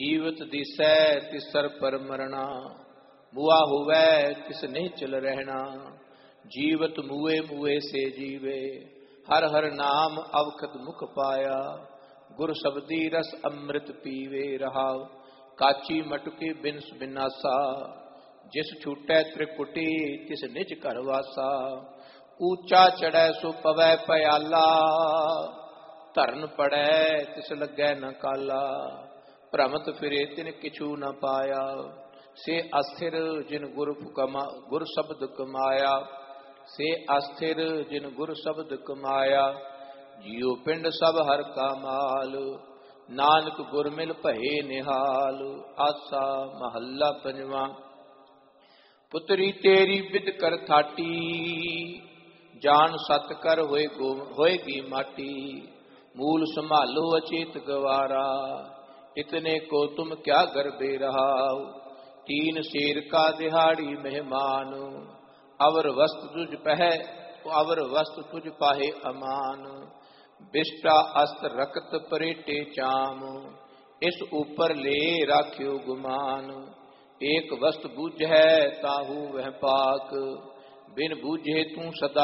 ਜੀਵਤ ਦਿਸੈ ਤਿਸਰ ਪਰ ਮਰਣਾ, ਮੁਆ ਹੋਵੈ ਤਿਸ ਨਿਹਚਲ ਰਹਿਣਾ। ਜੀਵਤ ਮੂਏ ਮੂਏ ਸੇ ਜੀਵੇ, ਹਰ ਹਰ ਨਾਮ ਅਵਖਤ ਮੁਖ ਪਾਇਆ। ਗੁਰ ਸ਼ਬਦੀ ਰਸ ਅੰਮ੍ਰਿਤ ਪੀਵੇ ਰਹਾਉ, ਕਾਚੀ ਮਟਕੇ ਬਿਨਸ ਬਿਨਾਸਾ। ਜਿਸ ਛੂਟੈ ਤ੍ਰਿਪੁਟੀ ਤਿਸ ਨਿਜ ਘਰ ਵਾਸਾ, ਊਚਾ ਚੜੈ ਸੋ ਪਵੈ ਪਿਆਲਾ। ਧਰਨ ਪੜੈ ਤਿਸ ਲੱਗੈ ਨ ਕਾਲਾ, ਭ੍ਰਮਤ ਫਿਰੇ ਤਿਨ ਕਿਛੂ ਨ ਪਾਇਆ। ਸੇ ਅਸਥਿਰ ਜਿਨ ਗੁਰ ਸ਼ਬਦ ਕਮਾਇਆ, ਸੇ ਅਸਥਿਰ ਜਿਨ ਗੁਰ ਸ਼ਬਦ ਕਮਾਇਆ। ਜੀਉ ਪਿੰਡ ਸਭ ਹਰ ਕਾ ਮਾਲ, ਨਾਨਕ ਗੁਰ ਮਿਲ ਭਏ ਨਿਹਾਲ। ਆਸਾ ਮਹੱਲਾ ਪੰਜਵਾਂ। ਪੁੱਤਰੀ ਤੇਰੀ ਵਿਦ ਕਰ ਥਾਟੀ, ਜਾਨ ਸਤ ਕਰ ਹੋਏਗੀ ਮਾਟੀ। ਮੂਲ ਸੰਭਾਲੋ ਅਚੇਤ ਗਵਾਰਾ, इतने को तुम क्या गरबे रहाओ। तीन शेर का दिहाड़ी मेहमान, अवर वस्तु तुझ पाहे अमान। बिष्टा अस्त्र रकत परेटे चाम, इस ऊपर ले राख्यो गुमान। एक वस्तु बूझ है ताहू वह पाक, बिन बूझे तू सदा